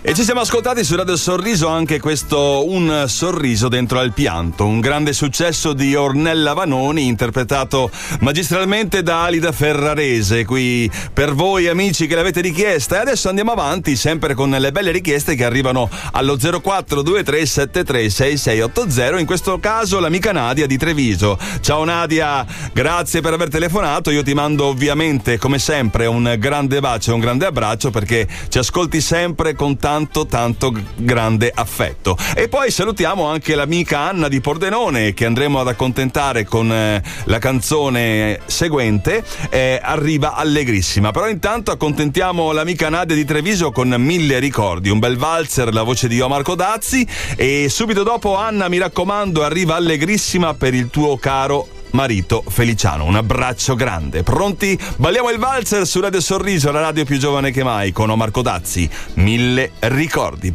E ci siamo ascoltati su Radio Sorriso anche questo Un sorriso dentro al pianto, un grande successo di Ornella Vanoni, interpretato magistralmente da Alida Ferrarese, qui per voi amici che l'avete richiesta. E adesso andiamo avanti sempre con le belle richieste che arrivano allo 0423736680, in questo caso l'amica Nadia di Treviso. Ciao Nadia, grazie per aver telefonato. Io ti mando ovviamente come sempre un grande bacio e un grande abbraccio, perché ci ascolti sempre con tanto grande affetto. E poi salutiamo anche l'amica Anna di Pordenone, che andremo ad accontentare con la canzone seguente, Arriva Allegrissima. Però intanto accontentiamo l'amica Nadia di Treviso con Mille ricordi, un bel valzer, la voce di Omar Codazzi, e subito dopo, Anna, mi raccomando, Arriva Allegrissima per il tuo caro marito Feliciano. Un abbraccio grande. Pronti? Balliamo il valzer su Radio Sorriso, la radio più giovane che mai, con Omar Codazzi. Mille ricordi.